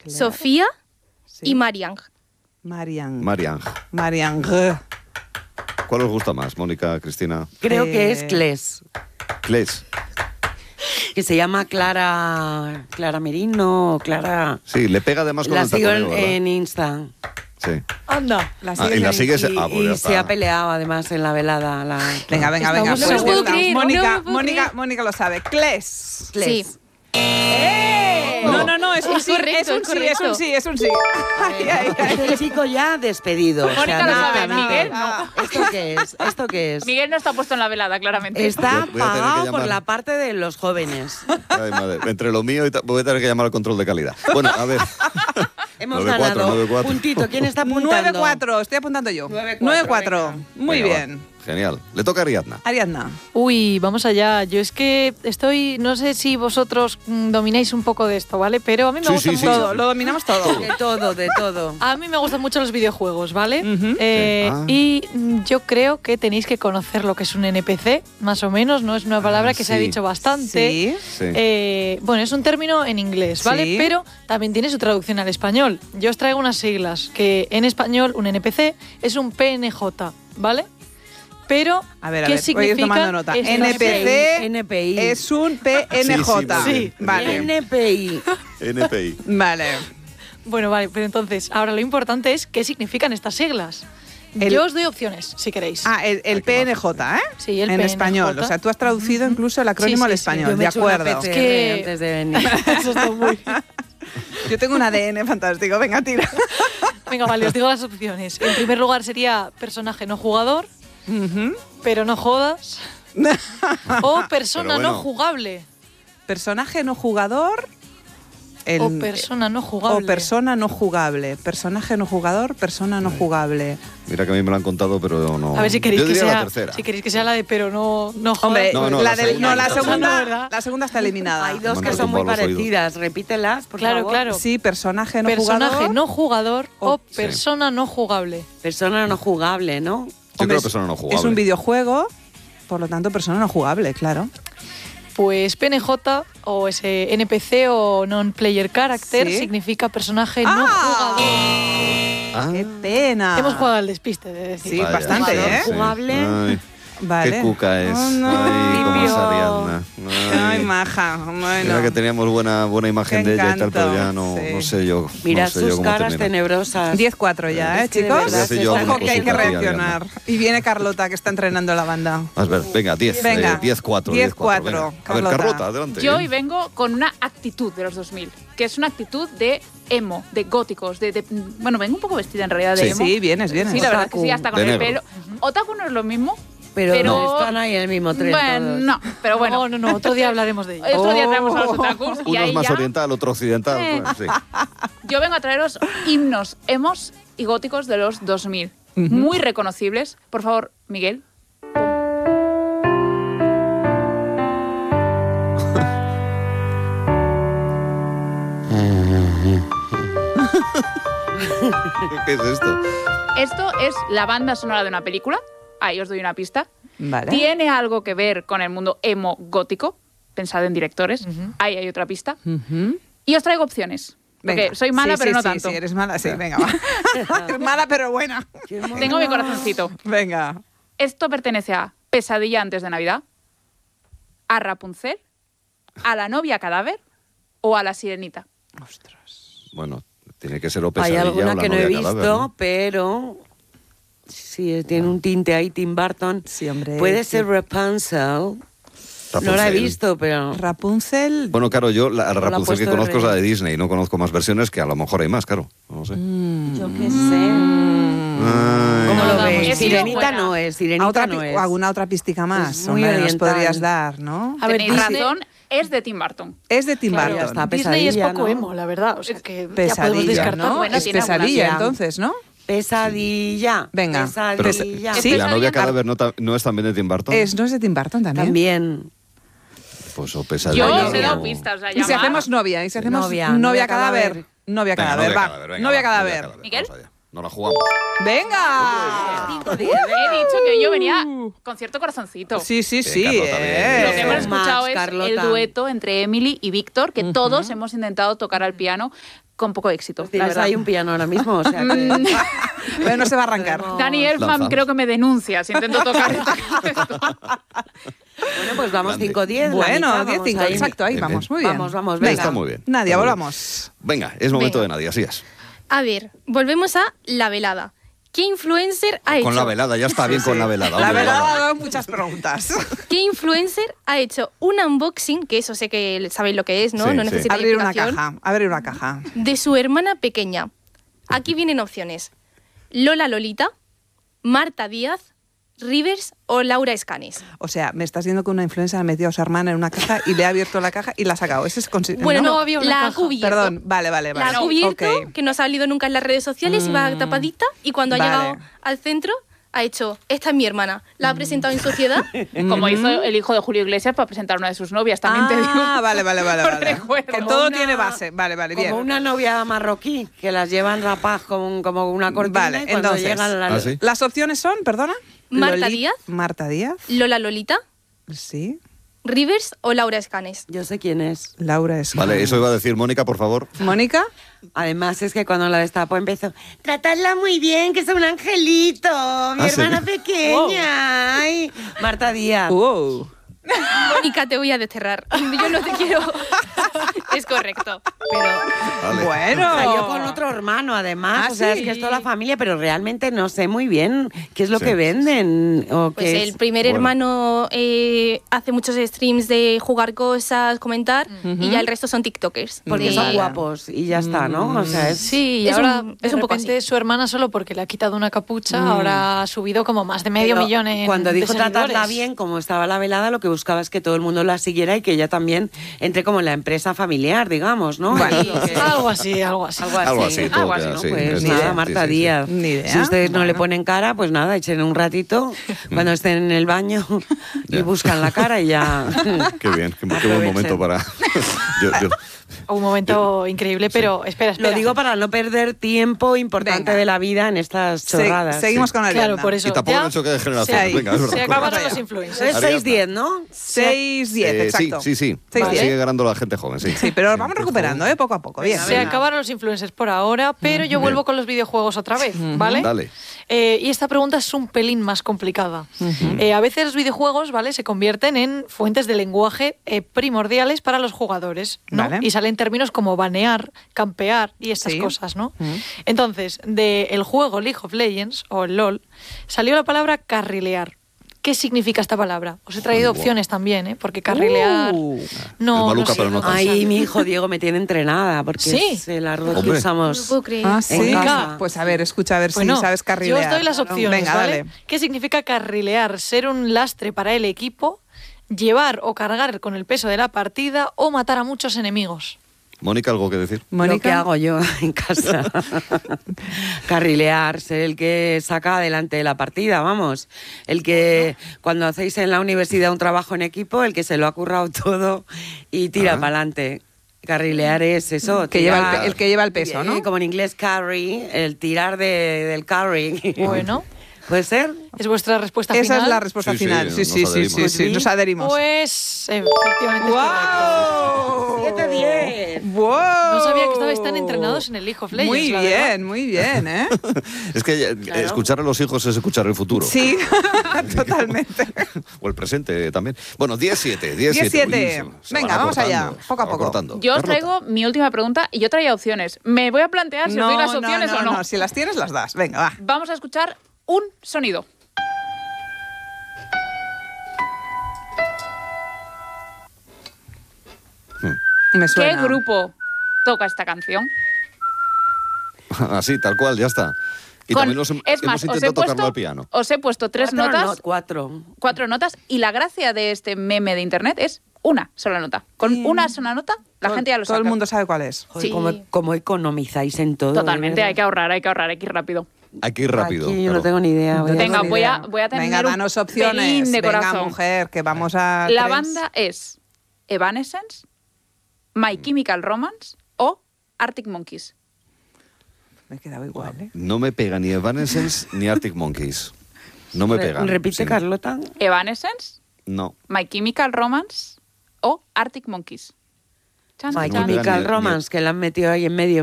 Sofía y Mariang. Mariang. ¿Cuál os gusta más, Mónica, Cristina? Creo que es Cles. Cles. Que se llama Clara Merino, Clara... Sí, le pega además con el sigo taconeo, ¿verdad? en Insta. Sí. Anda. Y la sigues... Y, pues ya y está. se ha peleado además en la velada. Venga. No me lo puedo creer, Mónica lo sabe. Cles. Sí. No, es un sí, es un sí. Este chico ya despedido. Mónica lo sabe, nada. Miguel no. ¿Esto qué es? Miguel no está puesto en la velada, claramente. Está Voy a tener que pagado llamar. por la parte de los jóvenes. Ay, madre. Entre lo mío y voy a tener que llamar al control de calidad. Bueno, a ver. Hemos 9-4, ganado 9-4. puntito. ¿Quién está apuntando? 9-4, estoy apuntando yo. 9-4, 9-4. venga. Muy Venga, bien. va. Genial. Le toca a Ariadna. Ariadna. Uy, vamos allá. Yo es que no sé si vosotros domináis un poco de esto, ¿vale? Pero a mí me gusta mucho. Todo, lo dominamos todo. De todo. A mí me gustan mucho los videojuegos, ¿vale? Ujú. Y yo creo que tenéis que conocer lo que es un NPC, más o menos. No es una palabra que se ha sí. dicho bastante. Sí. Sí. Bueno, es un término en inglés, ¿vale? Sí. Pero también tiene su traducción al español. Yo os traigo unas siglas que en español un NPC es un PNJ, ¿ale? Pero, A ver, ¿qué voy a ir significa? tomando nota. esta NPC NPI. es un PNJ. Sí, Vale. NPI. NPI. Vale. Bueno, vale, pero entonces, ahora lo importante es qué significan estas siglas. Yo os doy opciones, si queréis. El PNJ, ¿eh? Sí, el en PNJ. español. O sea, tú has traducido incluso el acrónimo Sí, al sí, sí. español. Yo me De he hecho una acuerdo. PCR que- antes de venir. Eso está muy... Yo tengo un ADN fantástico. Venga, tira. Venga, vale, os digo las opciones. En primer lugar sería personaje no jugador, Ujú. pero no jodas. O persona Pero bueno. no jugable. Personaje no jugador. O persona no jugable. O persona no jugable. Personaje no jugador, persona no jugable. Mira que a mí me lo han contado, pero no. A ver si queréis Yo que diría sea, la tercera. si queréis que sea la de pero no jodas. Hombre, No, no, la la segunda. la No, segunda, ¿verdad? la segunda está eliminada. Hay dos Me que han son muy tumbado los oídos. parecidas. Repítelas, por Claro, favor. claro. Sí, personaje no Personaje jugador. no jugador o Sí. persona no jugable. Persona no jugable, ¿no? Yo Hombre, creo que persona no jugable. Es un videojuego, por lo tanto, persona no jugable, claro. Pues PNJ o ese NPC o non-player character Sí. significa personaje no jugador. Ah, ¡Qué pena! Hemos jugado al despiste, de decir. Sí, vaya, bastante, sí, ¿eh? sí. Jugable. Ay, Vale. qué cuca es. Oh, no. Ay, cómo es Limpio. Ariadna. Ay, maja. Bueno. Mira que teníamos buena imagen Qué de ella y tal, encanto, pero ya no, sí. no sé yo. Mirad no sé yo sus cómo caras termina. tenebrosas. 10-4 ya, Es que de chicos? verdad Voy a hacer yo Ojo alguna que hay que cosita aquí, reaccionar. Y viene Carlota, que está entrenando la banda. A ver, venga, 10. Venga. 10-4. 10-4, venga. A ver, Carlota. Carlota, adelante. Yo hoy vengo con una actitud de los 2000, que es una actitud de emo, de góticos, bueno, vengo un poco vestida en realidad de Sí. emo. Sí, vienes. Sí, la verdad que sí, hasta con De el negro. pelo. Otaku no es lo mismo, Pero, pero- no están ahí en el mismo tren bueno, todos. no, pero bueno. No, otro día hablaremos de ello. Otro día traemos a los otakus y Uno ahí es más ya oriental, otro occidental. Pues, sí. yo vengo a traeros himnos emos y góticos de los 2000, muy reconocibles. Por favor, Miguel. ¿Qué es esto? Esto es la banda sonora de una película. Ahí os doy una pista. Vale. Tiene algo que ver con el mundo emo gótico. Pensad en directores. Ujú. Ahí hay otra pista. Ujú. Y os traigo opciones. Porque Venga. soy mala, Sí, pero sí, no sí, tanto. Sí, eres mala, sí, venga, va. Eres mala, pero buena. Tengo mi corazoncito. Venga. Esto pertenece a Pesadilla antes de Navidad, a Rapunzel, a la novia cadáver o a la sirenita. Bueno, tiene que ser o Hay Pesadilla o alguna la que no he novia visto, cadáver, ¿no? pero sí, tiene un tinte ahí, Tim Burton. Sí, hombre. Puede ser Rapunzel. No la he Rapunzel. visto, pero... Rapunzel. Bueno, claro, yo la la Rapunzel que puesto conozco es la de Rey. Disney, no conozco más versiones, que a lo mejor hay más, claro. No sé. Yo qué sé. Ay. ¿Cómo No, lo vamos, ves? he sido Sirenita buena. no es, ¿A Sirenita otra no es. ¿Alguna otra pistica más? Es muy Hombre, nos oriental. podrías dar, ¿no? A ver, Tenéis Disney- razón, es de Tim Burton. Es de Tim Claro, Burton. está. Disney es Pesadilla, poco ¿no? emo, la verdad. O sea que ya podemos Pesadilla, descartar. ¿no? Bueno, es tiene alguna pesadilla, ya. entonces, ¿no? Pesadilla. Venga. Pero, Pesadilla. Sí. ¿y la novia Pesadilla- cadáver no es también de Tim Burton? ¿No es de Tim Burton también? También. Pues o Pesadilla. Yo Novia. os he dado pistas. O sea, Y si llamad. hacemos novia, y si hacemos Novia, novia novia cadáver. cadáver. Novia Venga, cadáver, va. venga, Novia va, cadáver. ¿Miguel? Vamos allá. No la jugamos. ¡Venga! He dicho que yo venía con cierto corazoncito. Sí, sí, Bien, sí. Carlota, bien. Lo que hemos Más, escuchado es Carlota. el dueto entre Emily y Víctor, que todos hemos intentado tocar al piano con poco éxito. la Tienes verdad. ahí un piano ahora mismo, o sea que... Bueno, no se va a arrancar. Dani Elfman Lanzamos. creo que me denuncia si intento tocar esta Bueno, pues vamos Grande. 5-10. Bueno, la mitad, 10-5, vamos ahí. exacto, ahí Bien, vamos, bien. muy bien. Vamos, Venga, Está muy bien. Nadia, Está muy volvamos. Venga, es momento Venga. de Nadia, así es. A ver, volvemos a la velada. ¿Qué influencer ha hecho? Con la velada, ya está bien con la velada. La hombre, verdad, venga. ha dado muchas preguntas. ¿Qué influencer ha hecho un unboxing, que eso sé que sabéis lo que es, ¿no? Sí, no sí. necesita Abrir una explicación, caja, abrir una caja. de su hermana pequeña? Aquí vienen opciones. Lola Lolita, Marta Díaz, Rivers o Laura Escanes. O sea, me estás diciendo que una influencer ha metido a su hermana en una caja y le ha abierto la caja y la ha sacado. Ese es Bueno, no no, había una la ha caja. cubierto. Perdón, vale. La ha cubierto, Ok. que no ha salido nunca en las redes sociales, iba tapadita y cuando Vale. ha llegado al centro ha hecho, esta es mi hermana, la ha presentado en sociedad. Como hizo el hijo de Julio Iglesias para presentar a una de sus novias, también te digo. Ah, vale. Lo recuerdo. Que Como todo una- tiene base. Vale, bien. Como una novia marroquí, que las llevan rapaz como una cortina Vale, y cuando entonces. llegan ¿Ah, sí? Las opciones son, perdona. Marta Díaz. Marta Díaz, Lola Lolita, sí. Rivers o Laura Escanes. Yo sé quién es. Laura es. Vale, eso iba a decir Mónica, por favor. Mónica. Además es que cuando la destapó empezó, tratadla muy bien, que es un angelito, mi ¿sí? hermana pequeña. Ay, Marta Díaz. Wow. Mónica, te voy a desterrar. Yo no te quiero. Es correcto. Pero Vale. Bueno. salió con otro hermano, además. Ah, o sea, ¿sí? es que es toda la familia, pero realmente no sé muy bien qué es lo Sí. que venden. O Pues qué el es. primer Bueno. hermano hace muchos streams de jugar cosas, comentar, y ya el resto son TikTokers. Porque De- son guapos y ya está, ¿no? O sea, es... Sí, y Es ahora un- de es un poco repente así. su hermana solo porque le ha quitado una capucha, ahora ha subido como más de medio Pero millón en cuando dijo de tratarla seguidores. bien, como estaba la velada, lo que buscaba es que todo el mundo la siguiera y que ella también entre como en la empresa familiar, digamos, ¿no? Vale. Es lo que- Algo así, algo así. Algo así, todo Algo queda así, así. Pues es nada, verdad. Marta Sí, sí, sí. Díaz. Ni idea. Si ustedes no le Bueno. ponen cara, pues nada, echen un ratito cuando estén en el baño y buscan la cara y ya. Qué bien, qué buen Aprovechen. momento para... yo- Un momento increíble, pero espera. Lo digo para no perder tiempo importante Venga. de la vida en estas chorradas. Seguimos con la Claro, leyenda. por eso. Y tampoco ya en el choque de generaciones. Sí. Venga, es verdad. se acabaron Vamos los allá. influencers. Es Ariadna. 6-10, ¿no? 6-10, exacto. Sí. 6-10. Sigue ganando la gente joven, sí. Sí, pero vamos recuperando, poco a poco. Bien. Se acabaron los influencers por ahora, pero yo vuelvo con los videojuegos otra vez, ¿vale? Dale. Y esta pregunta es un pelín más complicada. A veces los videojuegos, ¿vale? Se convierten en fuentes de lenguaje primordiales para los jugadores, ¿no? Vale. Y salen términos como banear, campear y estas Sí. cosas, ¿no? Entonces, del juego League of Legends, o el LOL, salió la palabra carrilear. ¿Qué significa esta palabra? Os he traído Joder, opciones también, ¿eh? Porque carrilear... Uh. no, Es maluca, no sé, pero no no tanto. Ahí mi hijo Diego me tiene entrenada porque Sí. es el arroz que Hombre. No usamos. lo puedo creer. Ah, En sí. casa. Pues a ver, escucha, a ver Bueno, si sabes carrilear. yo os doy las opciones, Venga, ¿vale? dale. ¿Qué significa carrilear? Ser un lastre para el equipo, llevar o cargar con el peso de la partida o matar a muchos enemigos. Mónica, ¿algo que decir? Lo Mónica. que hago yo en casa. Carrilear, ser el que saca adelante la partida, vamos. El que cuando hacéis en la universidad un trabajo en equipo, el que se lo ha currado todo y tira para adelante. Carrilear es eso. Que lleva tirar- el que lleva el peso, ¿no? Como en inglés carry, el tirar del carry. Bueno, ¿Puede ser? ¿es vuestra respuesta Esa final? es la respuesta Sí, sí, final. nos Sí, sí, sí, adherimos. sí, nos adherimos. Pues efectivamente es correcto. ¡Wow! 7-10. ¡Wow! No sabía que estabais tan entrenados en el League of Legends. Muy la verdad. muy bien, ¿eh? Es que escuchar a los hijos es escuchar el futuro. Sí, totalmente. O el presente también. Bueno, 10-7. 10-7. Buenísimo. Se Venga, van vamos allá, acortando, poco a se van poco. acortando. Yo os Carlota. traigo mi última pregunta y yo traía opciones. Me voy a plantear si os doy las opciones o no. Si las tienes, las das. Venga, va. Vamos a escuchar un sonido. Me suena. ¿Qué grupo toca esta canción? Así, tal cual, ya está. Y Con- también es más, hemos intentado tocarlo al piano. os he puesto tres 4 notas, no, 4. 4 notas, y la gracia de este meme de internet es una sola nota. Con una sola nota, la gente ya lo Todo sabe. el mundo sabe cuál es. Sí. ¿Cómo economizáis en todo? Totalmente, de hay que ahorrar, hay que ir rápido. Hay que ir rápido. Aquí yo claro. no tengo ni idea. No voy a- Venga, tengo ni voy a- idea. voy a tener Venga, un danos opciones. pelín de Venga, corazón. mujer, que vamos a... La tres. banda es Evanescence, My Chemical Romance o Arctic Monkeys. Me he quedado igual, ¿eh? No me pega ni Evanescence ni Arctic Monkeys. No me pegan. Repite, Sí. Carlota. Evanescence, No. My Chemical Romance o Arctic Monkeys. Chan, My chan. me pega Chemical ni- Romance, que la han metido ahí en medio.